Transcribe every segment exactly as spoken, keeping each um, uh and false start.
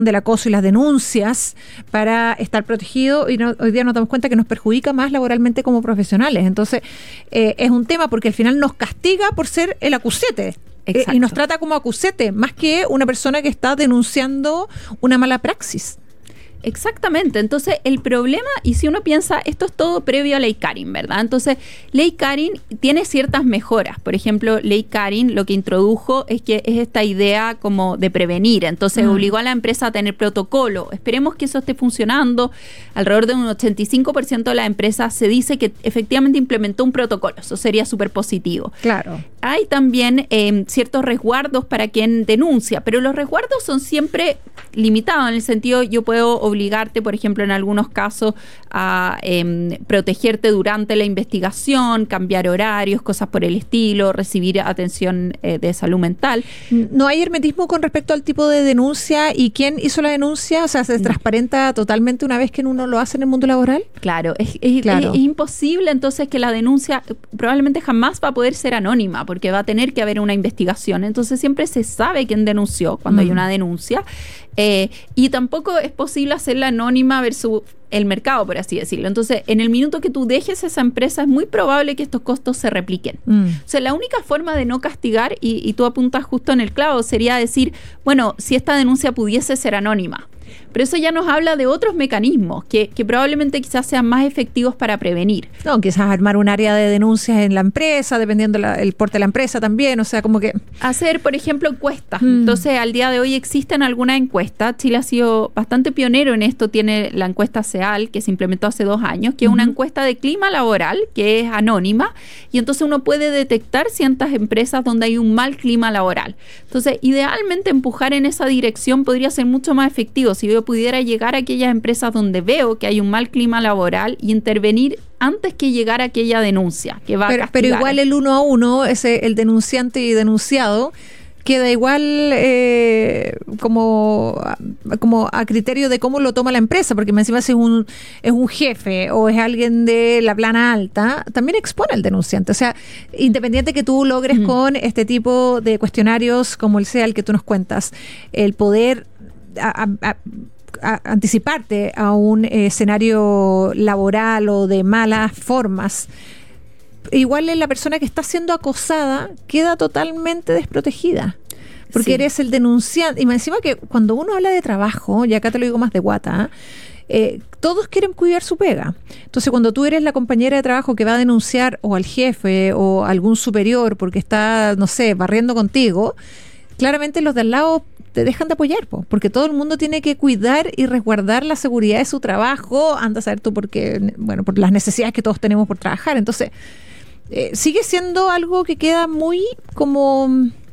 del acoso y las denuncias para estar protegido, y no, hoy día nos damos cuenta que nos perjudica más laboralmente como profesionales. Entonces, eh, es un tema porque al final nos castiga por ser el acusete. Eh, y nos trata como acusete, más que una persona que está denunciando una mala praxis. Exactamente, entonces el problema, y si uno piensa, esto es todo previo a Ley Carin, ¿verdad? Entonces, Ley Carin tiene ciertas mejoras. Por ejemplo, Ley Carin lo que introdujo es que es esta idea como de prevenir, entonces mm. obligó a la empresa a tener protocolo. Esperemos que eso esté funcionando. Alrededor de un ochenta y cinco por ciento de las empresas se dice que efectivamente implementó un protocolo, eso sería súper positivo. Claro. Hay también eh, ciertos resguardos para quien denuncia, pero los resguardos son siempre limitados, en el sentido, yo puedo obligarte, por ejemplo, en algunos casos a eh, protegerte durante la investigación, cambiar horarios, cosas por el estilo, recibir atención eh, de salud mental. ¿No hay hermetismo con respecto al tipo de denuncia y quién hizo la denuncia? O sea, ¿se transparenta totalmente una vez que uno lo hace en el mundo laboral? Claro, es, es, claro. es, es imposible entonces que la denuncia probablemente jamás va a poder ser anónima, porque va a tener que haber una investigación. Entonces siempre se sabe quién denunció cuando mm. hay una denuncia. Eh, y tampoco es posible hacerla anónima versus el mercado, por así decirlo. Entonces, en el minuto que tú dejes esa empresa, es muy probable que estos costos se repliquen. Mm. O sea, la única forma de no castigar, y, y tú apuntas justo en el clavo, sería decir, bueno, si esta denuncia pudiese ser anónima. Pero eso ya nos habla de otros mecanismos que, que probablemente quizás sean más efectivos para prevenir. No, quizás armar un área de denuncias en la empresa, dependiendo la, el porte de la empresa también, o sea, como que... Hacer, por ejemplo, encuestas. Mm. Entonces, al día de hoy existen algunas encuestas. Chile ha sido bastante pionero en esto. Tiene la encuesta CEAL, que se implementó hace dos años, que uh-huh. es una encuesta de clima laboral, que es anónima, y entonces uno puede detectar ciertas empresas donde hay un mal clima laboral. Entonces, idealmente empujar en esa dirección podría ser mucho más efectivo. Si yo pudiera llegar a aquellas empresas donde veo que hay un mal clima laboral y intervenir antes que llegar a aquella denuncia que va pero, a castigar. Pero igual el uno a uno, ese, el denunciante y denunciado, queda igual eh, como, como a criterio de cómo lo toma la empresa, porque encima si es un, es un jefe o es alguien de la plana alta, también expone al denunciante. O sea, independiente que tú logres mm. con este tipo de cuestionarios como el CEAL que tú nos cuentas, el poder a, a, a anticiparte a un escenario laboral o de malas formas, igual la persona que está siendo acosada queda totalmente desprotegida, porque sí. eres el denunciante. Y me encima que cuando uno habla de trabajo, y acá te lo digo más de guata, eh, todos quieren cuidar su pega. Entonces, cuando tú eres la compañera de trabajo que va a denunciar o al jefe o a algún superior porque está, no sé, barriendo contigo, claramente los de al lado te dejan de apoyar, po, porque todo el mundo tiene que cuidar y resguardar la seguridad de su trabajo. Anda a saber tú porque, bueno, por las necesidades que todos tenemos por trabajar. Entonces, eh, sigue siendo algo que queda muy como,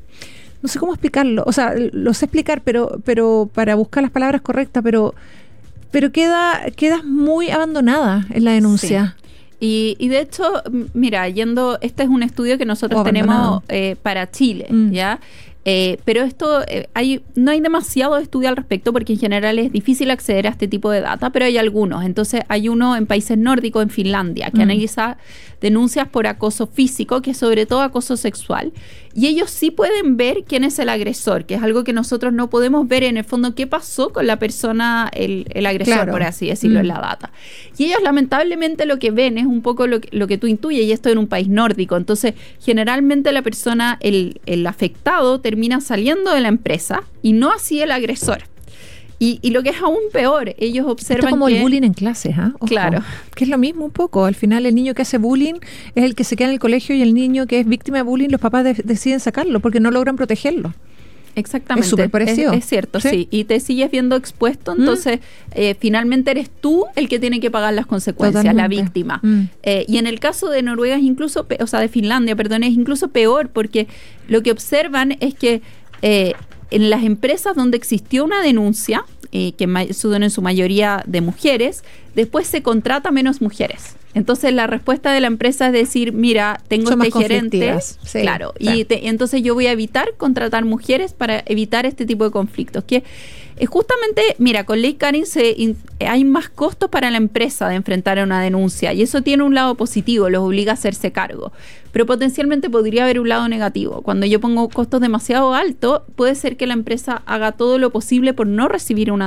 no sé cómo explicarlo, o sea, lo sé explicar, pero, pero para buscar las palabras correctas, pero, pero queda, quedas muy abandonada en la denuncia. Sí. Y, y de hecho, mira, yendo, este es un estudio que nosotros oh, tenemos eh, para Chile, mm. ¿ya? Eh, pero esto, eh, hay, no hay demasiado estudio al respecto porque en general es difícil acceder a este tipo de data, pero hay algunos. Entonces hay uno en países nórdicos, en Finlandia, que mm. analiza denuncias por acoso físico, que es sobre todo acoso sexual, y ellos sí pueden ver quién es el agresor, que es algo que nosotros no podemos ver en el fondo, qué pasó con la persona, el, el agresor, claro. por así decirlo, mm. en la data. Y ellos lamentablemente lo que ven es un poco lo que, lo que tú intuyes, y esto en un país nórdico. Entonces generalmente la persona, el, el afectado, termina saliendo de la empresa y no así el agresor. Y, y lo que es aún peor, ellos observan esto como que... el bullying en clases, ¿ah? ¿eh? Claro. Que es lo mismo un poco. Al final el niño que hace bullying es el que se queda en el colegio, y el niño que es víctima de bullying, los papás de, deciden sacarlo porque no logran protegerlo. Exactamente. Es súper parecido. Es, es cierto, ¿sí? sí. Y te sigues viendo expuesto, entonces mm. eh, finalmente eres tú el que tiene que pagar las consecuencias, totalmente. La víctima. Mm. Eh, y en el caso de Noruega es incluso, pe- o sea, de Finlandia, perdón, es incluso peor, porque lo que observan es que eh, en las empresas donde existió una denuncia, eh, que ma- son en su mayoría de mujeres, después se contrata menos mujeres. Entonces la respuesta de la empresa es decir, mira, tengo son este gerente, sí, claro, sí. y te, entonces yo voy a evitar contratar mujeres para evitar este tipo de conflictos, que Eh, justamente, mira, con ley Karin se in, hay más costos para la empresa de enfrentar a una denuncia y eso tiene un lado positivo, los obliga a hacerse cargo. Pero potencialmente podría haber un lado negativo. Cuando yo pongo costos demasiado altos, puede ser que la empresa haga todo lo posible por no recibir una